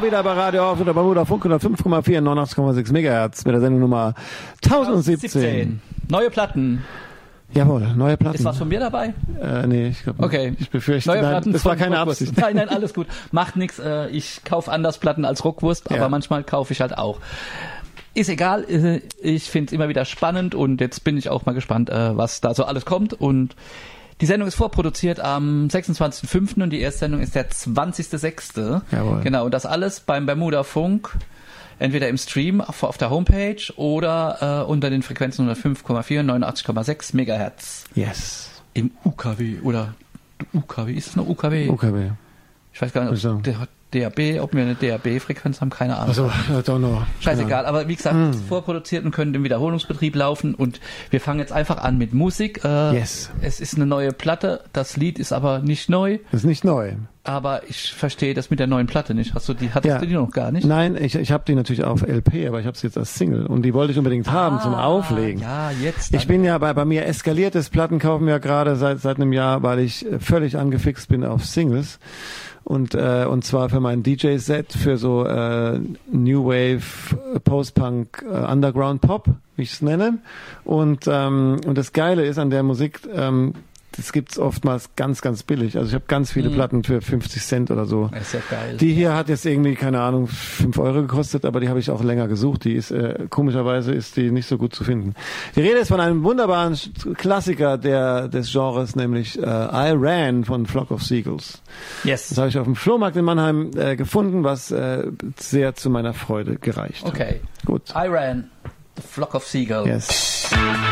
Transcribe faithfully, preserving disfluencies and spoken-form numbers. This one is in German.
Mal wieder bei Radio Auf oder Bermuda Funk hundertfünf Komma vier, neunundachtzig Komma sechs Megahertz mit der Sendung Nummer tausendsiebzehn. Neue Platten. Jawohl, neue Platten. Ist was von mir dabei? Äh, nee, ich glaube nicht. Okay. Ich befürchte, neue nein, Platten das war keine Rockwurst. Absicht. Nein, nein, alles gut. Macht nichts. Äh, ich kaufe anders Platten als Rockwurst, Ja. aber manchmal kaufe ich halt auch. Ist egal, äh, ich finde es immer wieder spannend und jetzt bin ich auch mal gespannt, äh, was da so alles kommt. Und die Sendung ist vorproduziert am sechsundzwanzigsten fünften und die erste Sendung ist der zwanzigsten sechsten Jawohl. Genau, und das alles beim Bermuda Funk, entweder im Stream auf, auf der Homepage oder äh, unter den Frequenzen hundertfünf Komma vier, neunundachtzig Komma sechs Megahertz. Yes. Im U K W oder U K W, ist es noch U K W? U K W. Ich weiß gar nicht, Also. ob der D A B, ob wir eine D A B-Frequenz haben, keine Ahnung. Also, I don't know. Scheißegal, aber wie gesagt, mm. vorproduziert und können im Wiederholungsbetrieb laufen und wir fangen jetzt einfach an mit Musik. Äh, Yes. Es ist eine neue Platte, das Lied ist aber nicht neu, Das ist nicht neu. aber ich verstehe das mit der neuen Platte nicht. Hast du die, hattest Ja. du die noch gar nicht? Nein, ich, ich habe die natürlich auf L P, aber ich habe sie jetzt als Single und die wollte ich unbedingt haben zum Auflegen. Ja, jetzt. Ich bin ja bei, bei mir eskaliert das Plattenkaufen ja gerade seit seit einem Jahr, weil ich äh, völlig angefixt bin auf Singles. Und äh, und zwar für mein D J-Set für so äh, New Wave, Post-Punk, äh, Underground Pop, wie ich es nenne. Und ähm, und das Geile ist an der Musik, ähm, das gibt's oftmals ganz, ganz billig. Also ich habe ganz viele Mhm. Platten für fünfzig Cent oder so. Das ist ja geil. Die hier hat jetzt irgendwie, keine Ahnung, fünf Euro gekostet, aber die habe ich auch länger gesucht. Die ist, äh, komischerweise ist die nicht so gut zu finden. Die Rede ist von einem wunderbaren Klassiker der, des Genres, nämlich äh, I Ran von Flock of Seagulls. Yes. Das habe ich auf dem Flohmarkt in Mannheim äh, gefunden, was äh, sehr zu meiner Freude gereicht hat. Okay. Gut. I Ran, The Flock of Seagulls. Yes.